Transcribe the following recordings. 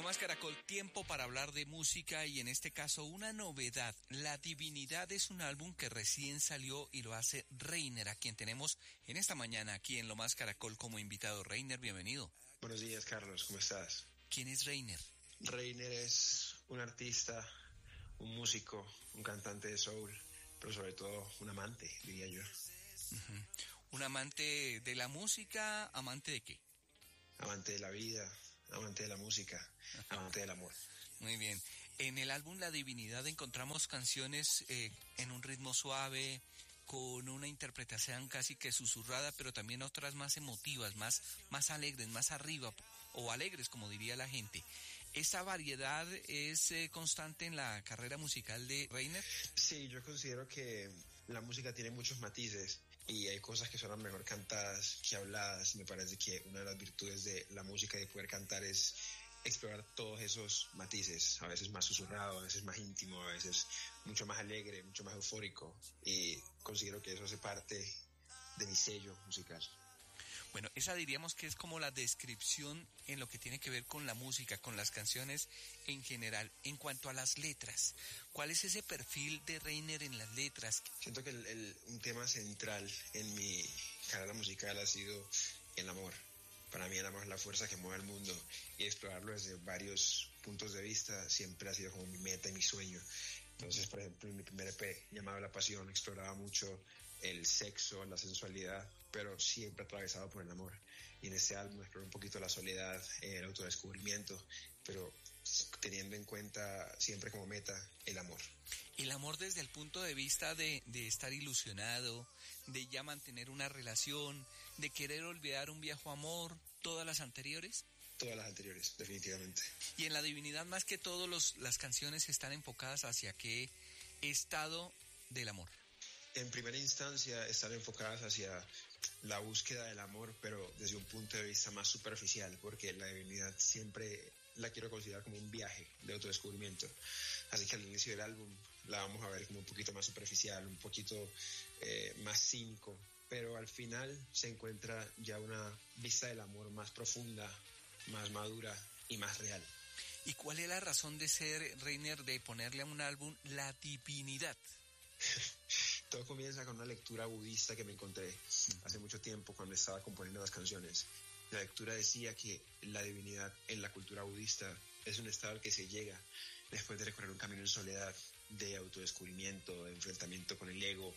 Más Caracol, tiempo para hablar de música y en este caso una novedad. La Divinidad es un álbum que recién salió y lo hace Reiner, a quien tenemos en esta mañana aquí en Lo Más Caracol como invitado. Reiner, bienvenido. Buenos días, Carlos, ¿cómo estás? ¿Quién es Reiner? Reiner es un artista, un músico, un cantante de soul, pero sobre todo un amante, diría yo. Uh-huh. ¿Un amante de la música? ¿Amante de qué? Amante de la vida, amante de la música, amante del amor. Muy bien. En el álbum La Divinidad encontramos canciones en un ritmo suave, con una interpretación casi que susurrada, pero también otras más emotivas, más alegres, más arriba, o alegres, como diría la gente. ¿Esta variedad es constante en la carrera musical de Reiner? Sí, yo considero que la música tiene muchos matices y hay cosas que suenan mejor cantadas que habladas. Me parece que una de las virtudes de la música y de poder cantar es explorar todos esos matices, a veces más susurrado, a veces más íntimo, a veces mucho más alegre, mucho más eufórico, y considero que eso hace parte de mi sello musical. Bueno, esa diríamos que es como la descripción en lo que tiene que ver con la música, con las canciones en general. En cuanto a las letras, ¿cuál es ese perfil de Reiner en las letras? Siento que un tema central en mi carrera musical ha sido el amor. Para mí el amor es la fuerza que mueve el mundo y explorarlo desde varios puntos de vista siempre ha sido como mi meta y mi sueño. Entonces, por ejemplo, en mi primer EP llamado La Pasión exploraba mucho el sexo, la sensualidad, pero siempre atravesado por el amor. Y en este álbum exploro un poquito la soledad, el autodescubrimiento, pero teniendo en cuenta siempre como meta el amor. El amor desde el punto de vista de estar ilusionado, de ya mantener una relación, de querer olvidar un viejo amor, ¿todas las anteriores? Todas las anteriores, definitivamente. Y en La Divinidad, más que todo, las canciones están enfocadas hacia qué estado del amor. En primera instancia están enfocadas hacia la búsqueda del amor, pero desde un punto de vista más superficial, porque La Divinidad siempre la quiero considerar como un viaje de autodescubrimiento. Así que al inicio del álbum la vamos a ver como un poquito más superficial, un poquito más cínico, pero al final se encuentra ya una vista del amor más profunda, más madura y más real. ¿Y cuál es la razón de ser, Reiner, de ponerle a un álbum La Divinidad? Todo comienza con una lectura budista que me encontré hace mucho tiempo cuando estaba componiendo las canciones. La lectura decía que la divinidad en la cultura budista es un estado al que se llega después de recorrer un camino en soledad, de autodescubrimiento, de enfrentamiento con el ego.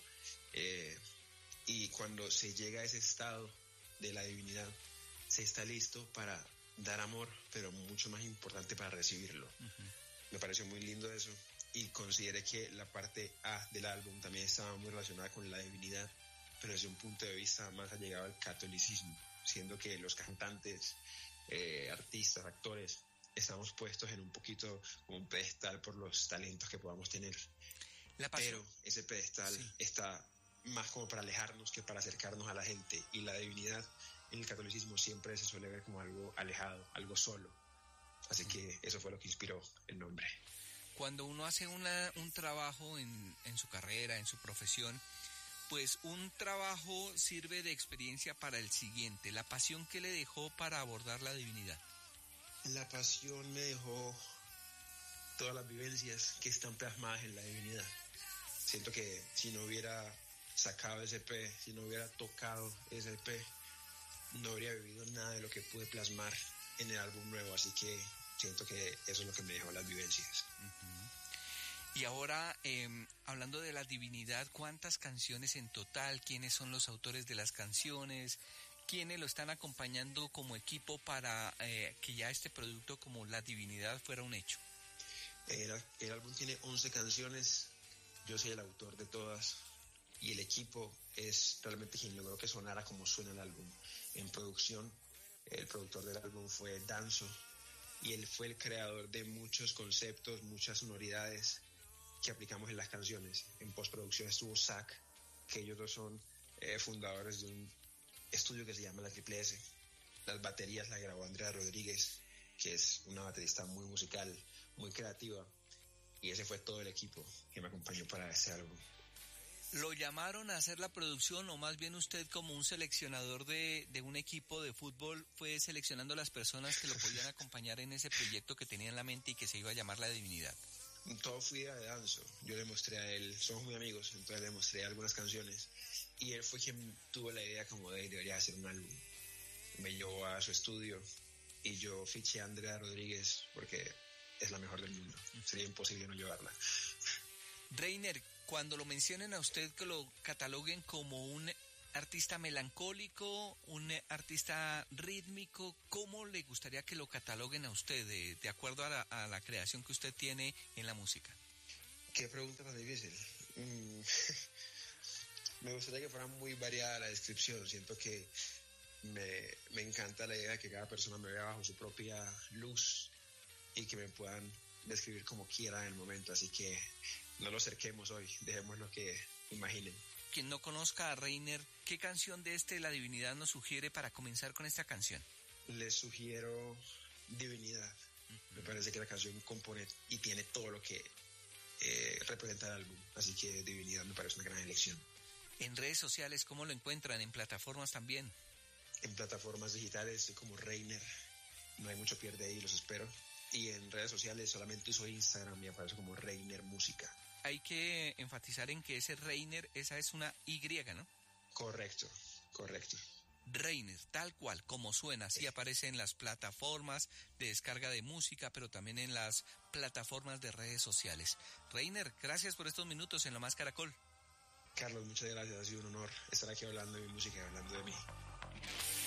Y cuando se llega a ese estado de la divinidad, se está listo para dar amor, pero mucho más importante para recibirlo. Uh-huh. Me pareció muy lindo eso y consideré que la parte A del álbum también estaba muy relacionada con la divinidad, pero desde un punto de vista más allegado al catolicismo, siendo que los cantantes, artistas, actores, estamos puestos en un poquito como un pedestal por los talentos que podamos tener. Pero ese pedestal está más como para alejarnos que para acercarnos a la gente, y la divinidad en el catolicismo siempre se suele ver como algo alejado, algo solo. Así que eso fue lo que inspiró el nombre. Cuando uno hace un trabajo en su carrera, en su profesión, pues un trabajo sirve de experiencia para el siguiente. ¿La pasión que le dejó para abordar la divinidad? La pasión me dejó todas las vivencias que están plasmadas en la divinidad. Siento que si no hubiera sacado ese EP, si no hubiera tocado ese EP, no habría vivido nada de lo que pude plasmar en el álbum nuevo. Así que siento que eso es lo que me dejó las vivencias. Uh-huh. Y ahora, hablando de la divinidad, ¿cuántas canciones en total? ¿Quiénes son los autores de las canciones? ¿Quiénes lo están acompañando como equipo para que ya este producto como La Divinidad fuera un hecho? El álbum tiene 11 canciones, yo soy el autor de todas y el equipo es realmente quien logró que sonara como suena el álbum. En producción, el productor del álbum fue Danzo y él fue el creador de muchos conceptos, muchas sonoridades que aplicamos en las canciones. En postproducción estuvo Zach, que ellos dos son fundadores de un estudio que se llama La Triple S. Las baterías las grabó Andrea Rodríguez, que es una baterista muy musical, muy creativa, y ese fue todo el equipo que me acompañó para ese álbum. ¿Lo llamaron a hacer la producción o más bien usted como un seleccionador de un equipo de fútbol fue seleccionando las personas que lo podían acompañar en ese proyecto que tenía en la mente y que se iba a llamar La Divinidad? Todo fue idea de Danzo. Yo le mostré a él, somos muy amigos, entonces le mostré algunas canciones y él fue quien tuvo la idea como de debería hacer un álbum. Me llevó a su estudio y yo fiché a Andrea Rodríguez porque es la mejor del mundo. Sería imposible no llevarla. Reiner, cuando lo mencionen a usted, que lo cataloguen como un artista melancólico, un artista rítmico, ¿cómo le gustaría que lo cataloguen a usted de acuerdo a la creación que usted tiene en la música? Qué pregunta tan difícil. Me gustaría que fuera muy variada la descripción. Siento que me encanta la idea de que cada persona me vea bajo su propia luz y que me puedan describir como quiera en el momento. Así que no lo cerquemos hoy, dejémoslo que imaginen. Quien no conozca a Reiner, ¿qué canción de La Divinidad nos sugiere para comenzar con esta canción? Les sugiero Divinidad. Me parece que la canción compone y tiene todo lo que representa el álbum. Así que Divinidad me parece una gran elección. En redes sociales, ¿cómo lo encuentran? En plataformas también. En plataformas digitales soy como Reiner. No hay mucho pierde ahí, los espero. Y en redes sociales solamente uso Instagram y aparece como Reiner Música. Hay que enfatizar en que ese Reiner, esa es una Y, ¿no? Correcto. Reiner, tal cual, como suena, sí aparece en las plataformas de descarga de música, pero también en las plataformas de redes sociales. Reiner, gracias por estos minutos en Lo Más Caracol. Carlos, muchas gracias, ha sido un honor estar aquí hablando de mi música y hablando de mí.